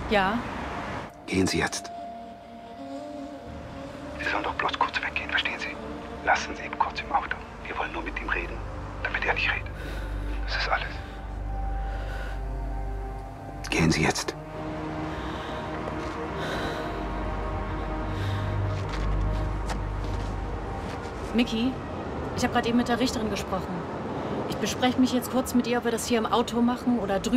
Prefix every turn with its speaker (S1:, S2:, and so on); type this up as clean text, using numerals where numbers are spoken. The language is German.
S1: Ja?
S2: Gehen Sie jetzt. Sie sollen doch bloß kurz weggehen, verstehen Sie? Lassen Sie ihn kurz im Auto. Wir wollen nur mit ihm reden, damit er nicht redet. Das ist alles. Gehen Sie jetzt.
S1: Miki, ich habe gerade eben mit der Richterin gesprochen. Ich bespreche mich jetzt kurz mit ihr, ob wir das hier im Auto machen oder drüben.